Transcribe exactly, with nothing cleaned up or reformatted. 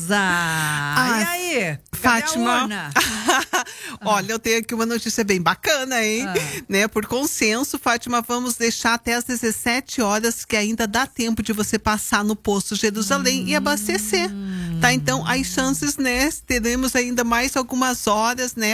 Rosa! Ah, e aí? Fátima, ah. olha, eu tenho aqui uma notícia bem bacana, hein? Ah. Né? Por consenso, Fátima, vamos deixar até às dezessete horas, que ainda dá tempo de você passar no posto Jerusalém hum. e abastecer. Tá? Então, as chances, né? Teremos ainda mais algumas horas, né?